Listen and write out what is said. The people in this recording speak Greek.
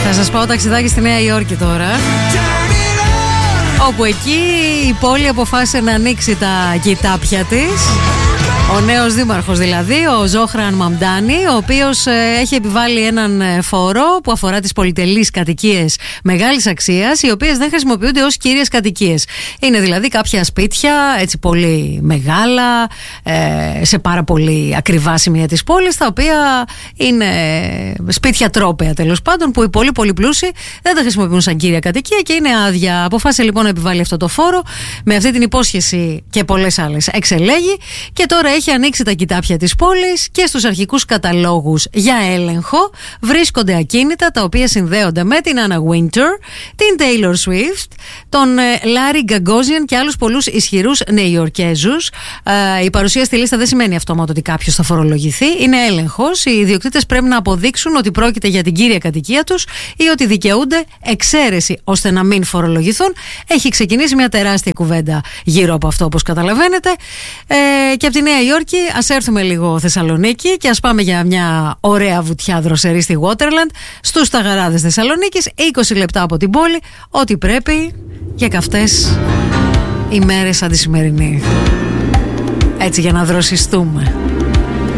Θα σας πάω ταξιδάκι στη Νέα Υόρκη τώρα, όπου εκεί η πόλη αποφάσισε να ανοίξει τα κοιτάπια της. Ο νέος δήμαρχος δηλαδή, ο Ζόχραν Μαμντάνι, ο οποίος έχει επιβάλει έναν φόρο που αφορά τις πολυτελείς κατοικίες μεγάλης αξίας, οι οποίες δεν χρησιμοποιούνται ως κύριες κατοικίες. Είναι δηλαδή κάποια σπίτια έτσι πολύ μεγάλα, σε πάρα πολύ ακριβά σημεία της πόλης, τα οποία είναι σπίτια τρόπαια τέλος πάντων, που οι πολύ πολύ πλούσιοι δεν τα χρησιμοποιούν σαν κύρια κατοικία και είναι άδεια. Αποφάσισε λοιπόν να επιβάλει αυτό το φόρο, με αυτή την υπόσχεση και πολλές άλλες εξελέγει, και τώρα έχει ανοίξει τα κοιτάπια της πόλης και στους αρχικούς καταλόγους για έλεγχο βρίσκονται ακίνητα τα οποία συνδέονται με την Anna Wintour, την Taylor Swift, τον Larry Gagosian και άλλους πολλούς ισχυρούς Νεϊορκέζους. Η παρουσία στη λίστα δεν σημαίνει αυτόματα ότι κάποιος θα φορολογηθεί. Είναι έλεγχος. Οι ιδιοκτήτες πρέπει να αποδείξουν ότι πρόκειται για την κύρια κατοικία τους ή ότι δικαιούνται εξαίρεση ώστε να μην φορολογηθούν. Έχει ξεκινήσει μια τεράστια κουβέντα γύρω από αυτό, όπως καταλαβαίνετε. Και από τη Νέα Υόρκη ας έρθουμε λίγο Θεσσαλονίκη και ας πάμε για μια ωραία βουτιά δροσερή στη Waterland, στους Ταγαράδες Θεσσαλονίκης, 20 λεπτά από την πόλη, ό,τι πρέπει για καυτές ημέρες σαν τη σημερινή. Έτσι, για να δροσιστούμε.